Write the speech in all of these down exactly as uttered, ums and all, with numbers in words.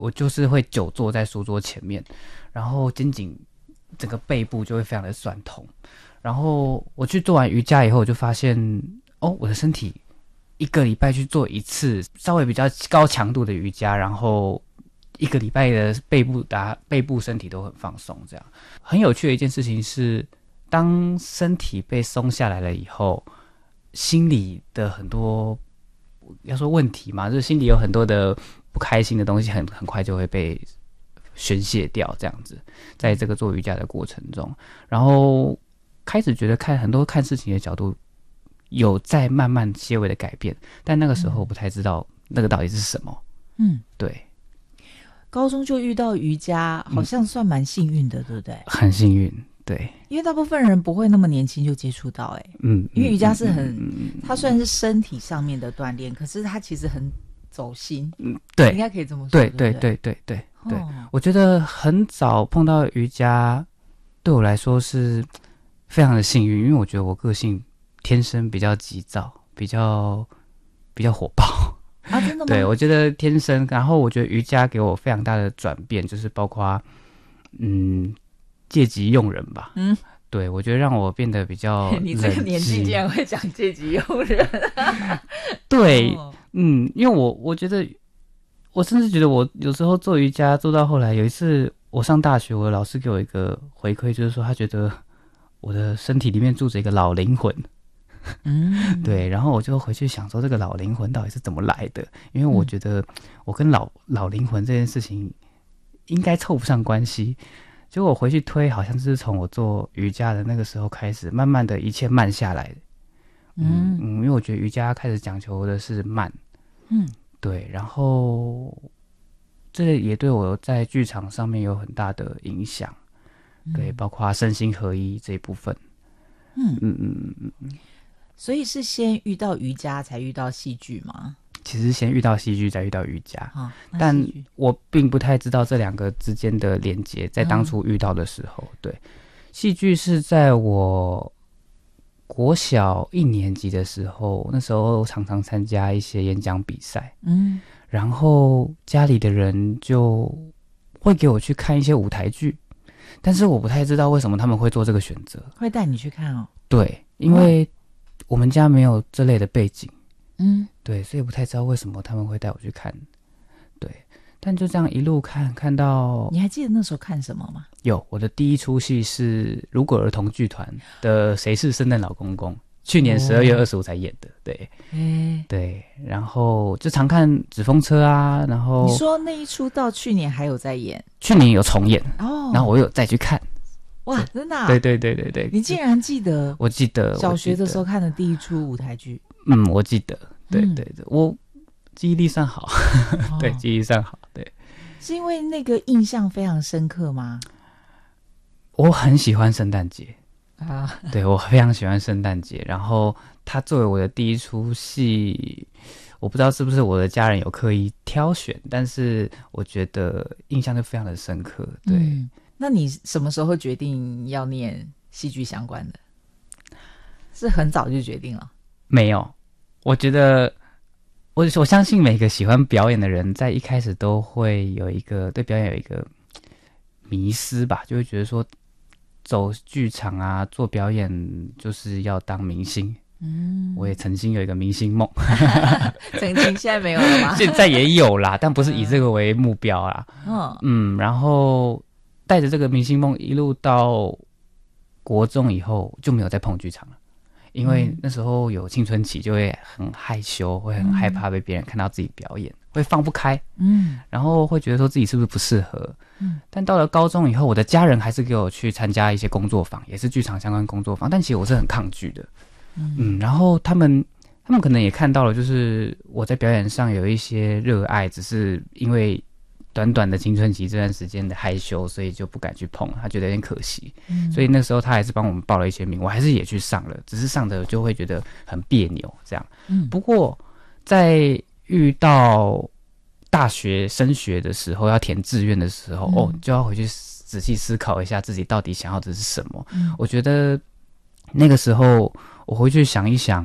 我就是会久坐在书桌前面，然后肩颈整个背部就会非常的酸痛。然后我去做完瑜伽以后，我就发现哦，我的身体一个礼拜去做一次稍微比较高强度的瑜伽，然后一个礼拜的背部打背部身体都很放松。这样很有趣的一件事情是，当身体被松下来了以后，心里的很多要说问题嘛，就是心里有很多的不开心的东西很很快就会被宣泄掉，这样子在这个做瑜伽的过程中，然后开始觉得看很多看事情的角度有在慢慢些微的改变，但那个时候我不太知道那个到底是什么。嗯，对。 高中就遇到瑜伽，好像算蛮幸运的，嗯、对不对？ 很幸运，对。 因为大部分人不会那么年轻就接触到、欸，哎，嗯，因为瑜伽是很，嗯、它虽然是身体上面的锻炼，可是它其实很走心，嗯， 对， 应该可以这么说， 对对对对对对、哦。我觉得很早碰到瑜伽，对我来说是非常的幸运，因为我觉得我个性天生比较急躁，比较比较火爆啊，真的吗？ 对，我觉得天生，然后我觉得瑜伽给我非常大的转变，就是包括嗯戒急用人吧，嗯。对，我觉得让我变得比较你这个年纪竟然会讲戒急用人对、哦、嗯，因为我我觉得我甚至觉得我有时候做瑜伽做到后来，有一次我上大学，我的老师给我一个回馈，就是说他觉得我的身体里面住着一个老灵魂。嗯，对，然后我就回去想说这个老灵魂到底是怎么来的，因为我觉得我跟老老灵魂这件事情应该凑不上关系。结果我回去推，好像是从我做瑜伽的那个时候开始，慢慢的一切慢下来。嗯嗯，因为我觉得瑜伽开始讲求的是慢。嗯，对，然后这也对我在剧场上面有很大的影响。嗯、对，包括身心合一这一部分。嗯嗯嗯嗯嗯。 所以是先遇到瑜伽才遇到戏剧吗？ 其实先遇到戏剧再遇到瑜伽、哦、但我并不太知道这两个之间的连结，在当初遇到的时候、嗯、对，戏剧是在我国小一年级的时候，那时候常常参加一些演讲比赛，嗯，然后家里的人就会给我去看一些舞台剧，但是我不太知道为什么他们会做这个选择， 会带你去看哦。 对，因为我们家没有这类的背景，嗯，对，所以不太知道为什么他们会带我去看，对，但就这样一路看看到。 你还记得那时候看什么吗？ 有，我的第一出戏是如果儿童剧团的《谁是圣诞老公公》，去年十二月二十五才演的，对，欸、对，然后就常看《纸风车》啊，然后你说那一出到去年还有在演， 去年有重演哦，然后我有再去看。 哇，真的、啊？ 对对对对对， 你竟然记得？ 我记得小学的时候看的第一出舞台剧。 嗯，我记得，对对对，嗯、我记忆力算好，哦、对，记忆力算好，对。 是因为那个印象非常深刻吗？ 我很喜欢圣诞节啊，对，我非常喜欢圣诞节。然后它作为我的第一出戏，我不知道是不是我的家人有刻意挑选，但是我觉得印象就非常的深刻。对。嗯， 那你什么时候决定要念戏剧相关的？是很早就决定了？ 没有，我觉得我我相信每个喜欢表演的人，在一开始都会有一个对表演有一个迷思吧，就会觉得说走剧场啊，做表演就是要当明星。嗯，我也曾经有一个明星梦， 曾经，现在没有了吗？ 现在也有啦，但不是以这个为目标啦。嗯嗯，然后带着这个明星梦一路到国中以后，就没有再碰剧场了。因为那时候有青春期，就会很害羞，会很害怕被别人看到自己表演，会放不开，嗯，然后会觉得说自己是不是不适合，嗯。但到了高中以后，我的家人还是给我去参加一些工作坊，也是剧场相关工作坊，但其实我是很抗拒的，嗯。嗯，然后他们他们可能也看到了，就是我在表演上有一些热爱，只是因为短短的青春期这段时间的害羞，所以就不敢去碰，他觉得有点可惜，嗯、所以那时候他还是帮我们报了一些名，我还是也去上了，只是上的就会觉得很别扭这样。嗯、不过在遇到大学升学的时候，要填志愿的时候，嗯、哦，就要回去仔细思考一下自己到底想要的是什么。嗯、我觉得那个时候我回去想一想，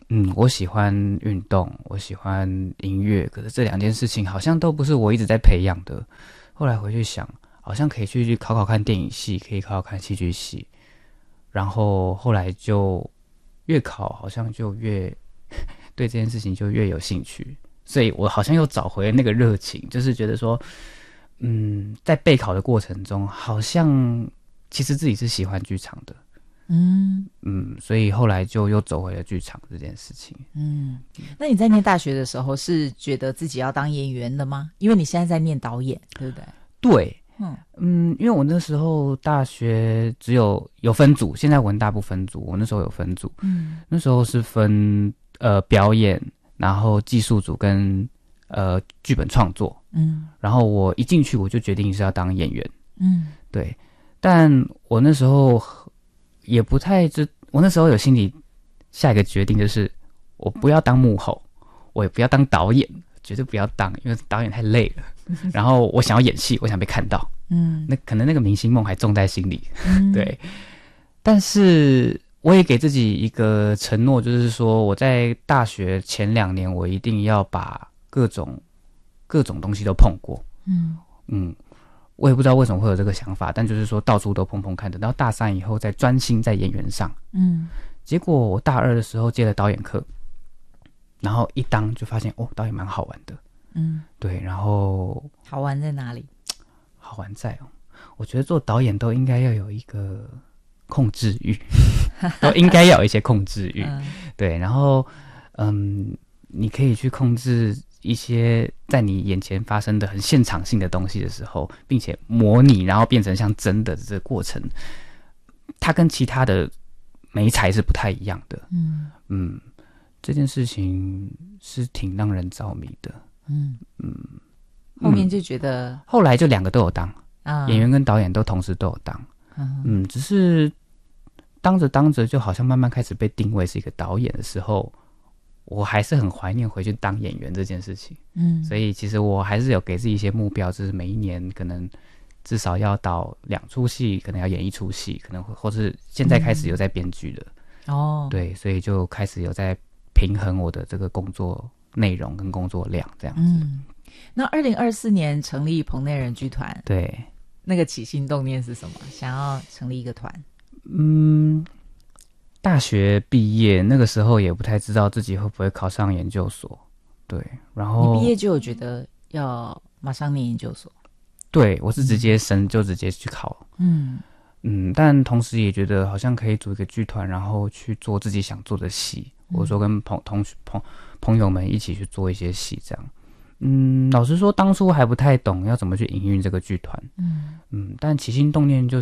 嗯，我喜欢运动，我喜欢音乐，可是这两件事情好像都不是我一直在培养的。后来回去想，好像可以去考考看电影系，可以考考看戏剧系，然后后来就越考好像就越对这件事情就越有兴趣，所以我好像又找回那个热情，就是觉得说，嗯，在备考的过程中，好像其实自己是喜欢剧场的。嗯嗯，所以后来就又走回了剧场这件事情。 嗯，那你在念大学的时候是觉得自己要当演员的吗？因为你现在在念导演，对不对？ 对，嗯嗯，因为我那时候大学只有有分组，现在文大不分组，我那时候有分组。嗯，那时候是分呃表演，然后技术组跟呃剧本创作。嗯，然后我一进去我就决定是要当演员。嗯，对，但我那时候也不太知，我那时候有心里下一个决定，就是我不要当幕后，我也不要当导演，绝对不要当，因为导演太累了。然后我想要演戏，我想被看到，嗯，那可能那个明星梦还种在心里，嗯、对。但是我也给自己一个承诺，就是说我在大学前两年，我一定要把各种各种东西都碰过，嗯嗯。我也不知道为什么会有这个想法，但就是说到处都碰碰看的。然后大三以后再专心在演员上，嗯，结果我大二的时候接了导演课，然后一当就发现哦，导演蛮好玩的，嗯，对，然后好玩在哪里？ 好玩在哦，我觉得做导演都应该要有一个控制欲，都应该要有一些控制欲，嗯、对，然后嗯，你可以去控制一些在你眼前发生的很现场性的东西的时候，并且模拟，然后变成像真的这个过程，它跟其他的媒材是不太一样的。嗯嗯，这件事情是挺让人着迷的。嗯嗯， 后面就觉得， 嗯、后来就两个都有当，啊、演员跟导演都同时都有当。嗯, 嗯，只是当着当着，就好像慢慢开始被定位是一个导演的时候。我还是很怀念回去当演员这件事情，嗯，所以其实我还是有给自己一些目标，就是每一年可能至少要导两出戏，可能要演一出戏，可能或是现在开始有在编剧了，哦、嗯，对，所以就开始有在平衡我的这个工作内容跟工作量这样子。嗯， 那二零二四年成立棚内人剧团， 对， 那个起心动念是什么？想要成立一个团？ 嗯。大学毕业那个时候也不太知道自己会不会考上研究所，对，然后你毕业就有觉得要马上念研究所？ 对，我是直接升、嗯、就直接去考，嗯嗯，但同时也觉得好像可以组一个剧团，然后去做自己想做的戏，嗯、或者说跟朋同朋朋友们一起去做一些戏，这样。嗯，老实说，当初还不太懂要怎么去营运这个剧团，嗯嗯，但起心动念就是。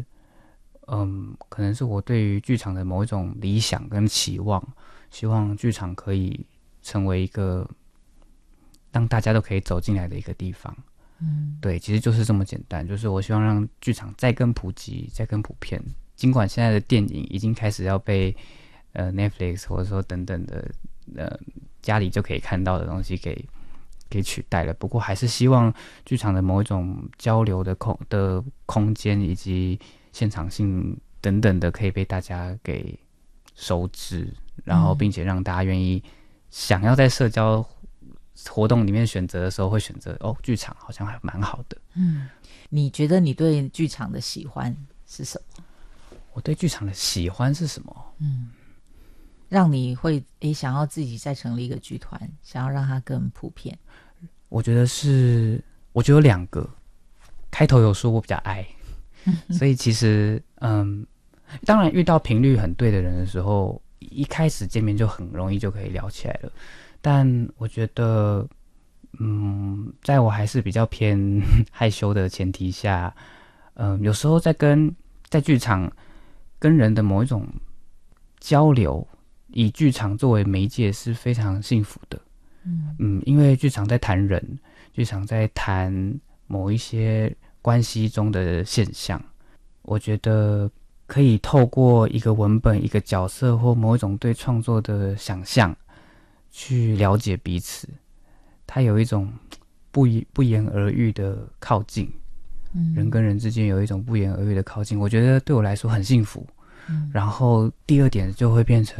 嗯，可能是我对于剧场的某一种理想跟期望，希望剧场可以成为一个让大家都可以走进来的一个地方。嗯，对，其实就是这么简单，就是我希望让剧场再更普及，再更普遍。尽管现在的电影已经开始要被呃 Netflix 或者说等等的呃家里就可以看到的东西给给取代了，不过还是希望剧场的某一种交流的空的空间以及现场性等等的可以被大家给熟知，然后并且让大家愿意想要在社交活动里面选择的时候会选择哦，剧场好像还蛮好的。 嗯，你觉得你对剧场的喜欢是什么？ 我对剧场的喜欢是什么？ 嗯，让你会诶想要自己再成立一个剧团，想要让它更普遍。 我觉得是，我觉得有两个，开头有说我比较爱。所以其实嗯，当然遇到频率很对的人的时候，一开始见面就很容易就可以聊起来了，但我觉得嗯，在我还是比较偏害羞的前提下，嗯，有时候在跟在剧场跟人的某一种交流，以剧场作为媒介是非常幸福的。嗯嗯，因为剧场在谈人，剧场在谈某一些关系中的现象，我觉得可以透过一个文本、一个角色或某一种对创作的想象，去了解彼此。它有一种不不言而喻的靠近，嗯，人跟人之间有一种不言而喻的靠近，我觉得对我来说很幸福。嗯，然后第二点就会变成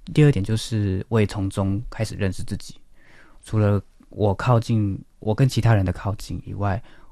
第二点就是我也从中开始认识自己，除了我靠近我跟其他人的靠近以外，